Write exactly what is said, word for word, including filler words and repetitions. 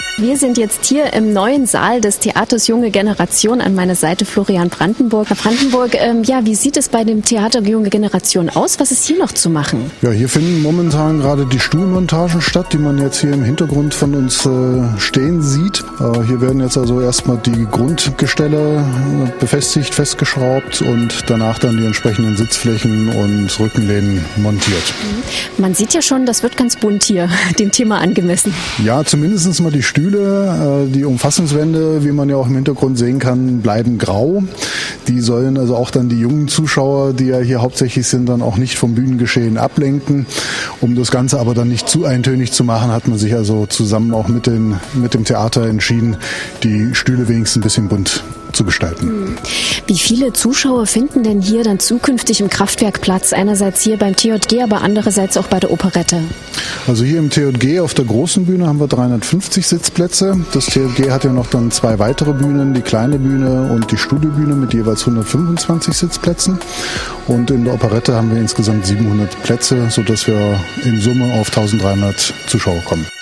Wir sind jetzt hier im neuen Saal des Theaters Junge Generation. An meiner Seite Florian Brandenburg. Herr Brandenburg, ähm, ja, wie sieht es bei dem Theater Junge Generation aus? Was ist hier noch zu machen? Ja, hier finden momentan gerade die Stuhlmontagen statt, die man jetzt hier im Hintergrund von uns äh, stehen sieht. Äh, hier werden jetzt also erstmal die Grundgestelle befestigt, festgeschraubt und danach dann die entsprechenden Sitzflächen und Rückenlehnen montiert. Man sieht ja schon, das wird ganz bunt hier, dem Thema angemessen. Ja, zumindest mal die Stühle. Die Umfassungswände, wie man ja auch im Hintergrund sehen kann, bleiben grau. Die sollen also auch dann die jungen Zuschauer, die ja hier hauptsächlich sind, dann auch nicht vom Bühnengeschehen ablenken. Um das Ganze aber dann nicht zu eintönig zu machen, hat man sich also zusammen auch mit, den, mit dem Theater entschieden, die Stühle wenigstens ein bisschen bunt zu gestalten. Wie viele Zuschauer finden denn hier dann zukünftig im Kraftwerk Platz? Einerseits hier beim T J G, aber andererseits auch bei der Operette. Also hier im T J G auf der großen Bühne haben wir dreihundertfünfzig Sitzplätze. Das T J G hat ja noch dann zwei weitere Bühnen, die kleine Bühne und die Studiobühne mit jeweils hundertfünfundzwanzig Sitzplätzen. Und in der Operette haben wir insgesamt siebenhundert Plätze, sodass wir in Summe auf eintausenddreihundert Zuschauer kommen.